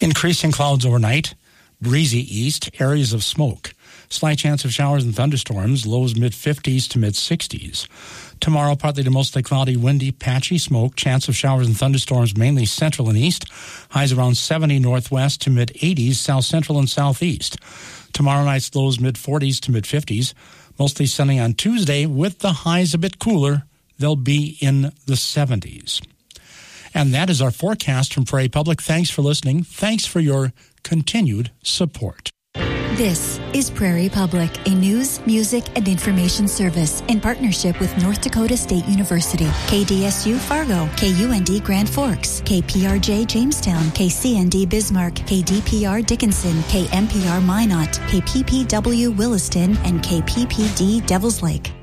Increasing clouds overnight, breezy east, areas of smoke. Slight chance of showers and thunderstorms, lows mid-50s to mid-60s. Tomorrow, partly to mostly cloudy, windy, patchy smoke, chance of showers and thunderstorms mainly central and east. Highs around 70 northwest to mid-80s, south central and southeast. Tomorrow night's lows mid-40s to mid-50s. Mostly sunny on Tuesday with the highs a bit cooler. They'll be in the 70s. And that is our forecast from Prairie Public. Thanks for listening. Thanks for your continued support. This is Prairie Public, a news, music, and information service in partnership with North Dakota State University, KDSU Fargo, KUND Grand Forks, KPRJ Jamestown, KCND Bismarck, KDPR Dickinson, KMPR Minot, KPPW Williston, and KPPD Devils Lake.